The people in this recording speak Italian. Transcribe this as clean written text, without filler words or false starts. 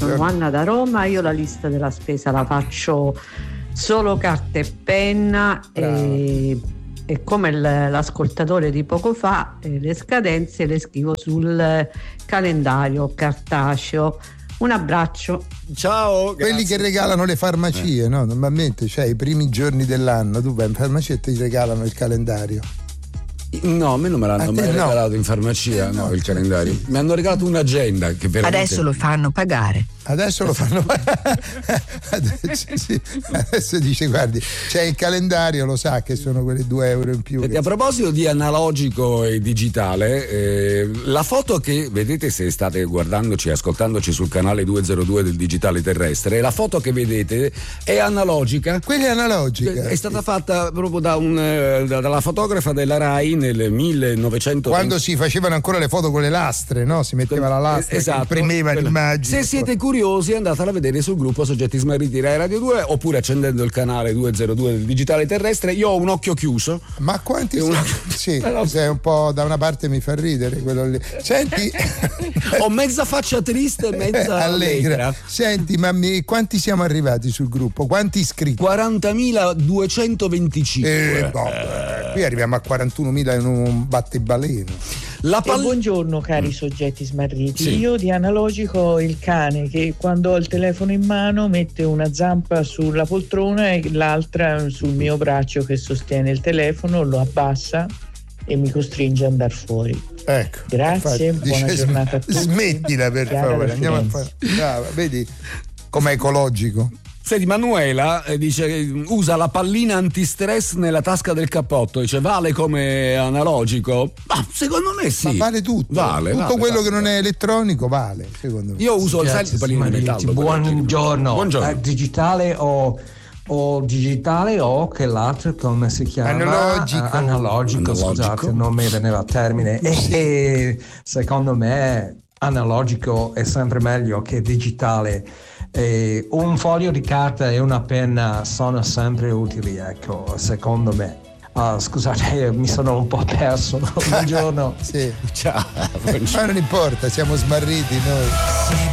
Sono Anna da Roma, io la lista della spesa la faccio solo carta e penna e come l'ascoltatore di poco fa, le scadenze le scrivo sul calendario cartaceo. Un abbraccio. Ciao. Quelli che regalano le farmacie, no? Normalmente, cioè i primi giorni dell'anno tu vai in farmacia e ti regalano il calendario. No, a me non me l'hanno mai regalato in farmacia, no, il calendario. Mi hanno regalato un'agenda che veramente... Adesso lo fanno pagare. Adesso lo fanno adesso dice guardi c'è il calendario, lo sa che sono quelle 2 euro in più. E a proposito di analogico e digitale, la foto che vedete, se state guardandoci e ascoltandoci sul canale 202 del Digitale Terrestre, la foto che vedete è analogica. Quella è analogica, è stata fatta proprio dalla fotografa della Rai nel 1900, quando si facevano ancora le foto con le lastre, no? Si metteva la lastra, esatto, che imprimeva l'immagine. Se siete curiosi, andatela a vedere sul gruppo Soggetti Smarriti Rai Radio 2, oppure accendendo il canale 202 del Digitale Terrestre. Io ho un occhio chiuso. Ma quanti sì, sei un po', da una parte mi fa ridere quello lì. Senti, ho mezza faccia triste e mezza allegra. Senti, ma quanti siamo arrivati sul gruppo? Quanti iscritti? 40.225. Qui arriviamo a 41.000 in un battibaleno. Buongiorno cari soggetti smarriti. Sì. Io di analogico il cane che quando ho il telefono in mano mette una zampa sulla poltrona e l'altra sul mio braccio che sostiene il telefono, lo abbassa e mi costringe ad andare fuori. Ecco, grazie, buona giornata a tutti. Smettila per favore, andiamo a fare. Brava, vedi com'è ecologico. Senti, Manuela dice usa la pallina antistress nella tasca del cappotto, dice vale come analogico? Ma secondo me sì. Ma vale tutto. Tutto quello che non è elettronico vale, secondo me. Io uso il pallino di metallo. Buongiorno. Digitale o digitale o che l'altro come si chiama? Analogico. Scusate, non mi veniva il termine. E secondo me analogico è sempre meglio che digitale. Un foglio di carta e una penna sono sempre utili, ecco, secondo me. Scusate, mi sono un po' perso. Buongiorno. Sì. Ciao. Ma non importa, siamo smarriti noi.